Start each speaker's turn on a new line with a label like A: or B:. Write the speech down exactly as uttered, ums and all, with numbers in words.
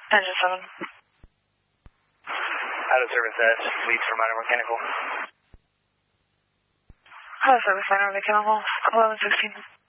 A: Engine seven.
B: Out of service S, lead for minor mechanical.
A: Out of service minor mechanical, eleven sixteen.